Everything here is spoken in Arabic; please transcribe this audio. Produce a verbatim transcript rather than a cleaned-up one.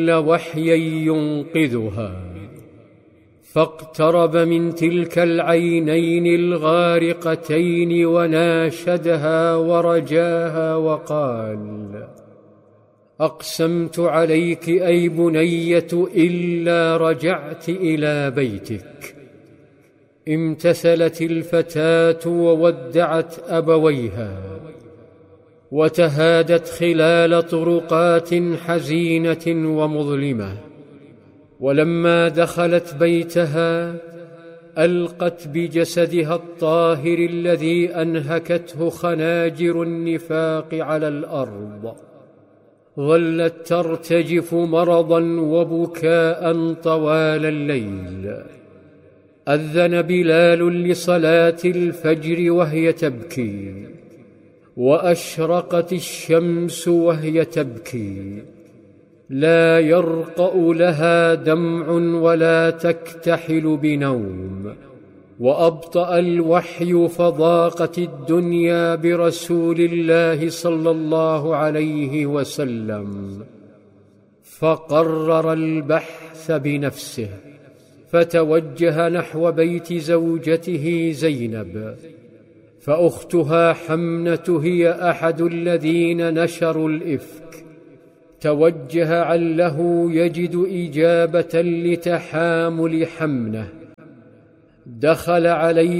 وحيا ينقذها، فاقترب من تلك العينين الغارقتين وناشدها ورجاها وقال: أقسمت عليك أي بنية إلا رجعت إلى بيتك. امتثلت الفتاة وودعت أبويها، وتهادت خلال طرقات حزينة ومظلمة. ولما دخلت بيتها ألقت بجسدها الطاهر الذي أنهكته خناجر النفاق على الأرض. ظلت ترتجف مرضا وبكاء طوال الليل. أذن بلال لصلاة الفجر وهي تبكي، وأشرقت الشمس وهي تبكي، لا يرقأ لها دمع ولا تكتحل بنوم. وأبطأ الوحي فضاقت الدنيا برسول الله صلى الله عليه وسلم، فقرر البحث بنفسه، فتوجه نحو بيت زوجته زينب، فأختها حمنة هي أحد الذين نشروا الإفك. توجه عله يجد إجابة لتحامل حمنة. دخل عليه